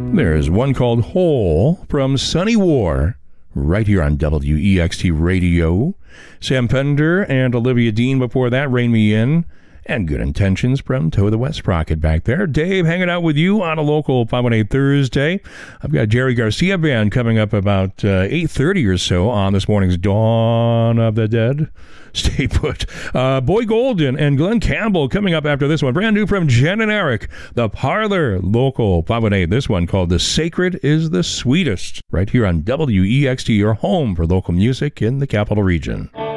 There's one called Hole from Sunny War, right here on WEXT Radio. Sam Pender and Olivia Dean before that, Rain Me In. And Good Intentions from Toe the West Sprocket back there. Dave hanging out with you on a local 518 Thursday. I've got Jerry Garcia Band coming up about 8:30 or so on this morning's Dawn of the Dead. Stay put. Boy Golden and Glenn Campbell coming up after this one. Brand new from Jen and Eric. The Parlor, local 518. This one called The Sacred is the Sweetest. Right here on WEXT, your home for local music in the Capital Region.